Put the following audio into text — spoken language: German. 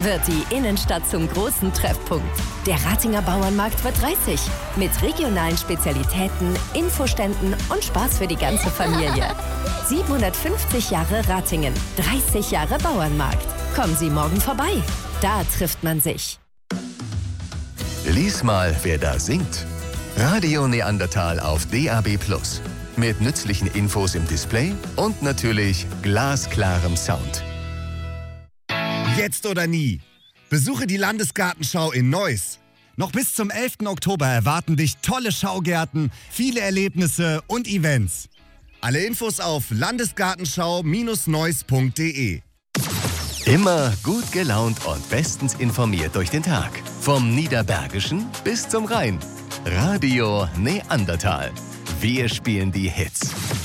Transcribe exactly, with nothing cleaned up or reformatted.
wird die Innenstadt zum großen Treffpunkt. Der Ratinger Bauernmarkt wird dreißig. Mit regionalen Spezialitäten, Infoständen und Spaß für die ganze Familie. siebenhundertfünfzig Jahre Ratingen, dreißig Jahre Bauernmarkt. Kommen Sie morgen vorbei. Da trifft man sich. Lies mal, wer da singt. Radio Neandertal auf D A B plus. Mit nützlichen Infos im Display und natürlich glasklarem Sound. Jetzt oder nie. Besuche die Landesgartenschau in Neuss. Noch bis zum elften Oktober erwarten dich tolle Schaugärten, viele Erlebnisse und Events. Alle Infos auf landesgartenschau Bindestrich neuss punkt de. Immer gut gelaunt und bestens informiert durch den Tag. Vom Niederbergischen bis zum Rhein. Radio Neandertal. Wir spielen die Hits.